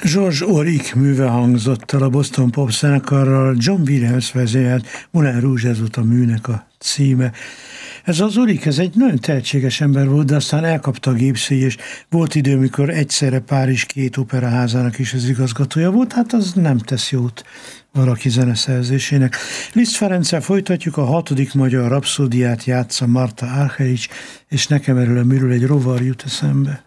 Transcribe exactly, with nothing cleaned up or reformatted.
George Auric műve hangzott el a Boston Pop zenekarral, John Williams vezényelt Moulin Rouge, ez volt a műnek a címe. Ez az Auric, ez egy nagyon tehetséges ember volt, de aztán elkapta a gépszíj, és volt idő, mikor egyszerre Párizs két operaházának is az igazgatója volt, hát az nem tesz jót valaki zeneszerzésének. Liszt Ferenccel folytatjuk, a hatodik magyar rapszódiát játsza Marta Argerich, és nekem erről a műről egy rovar jut eszembe.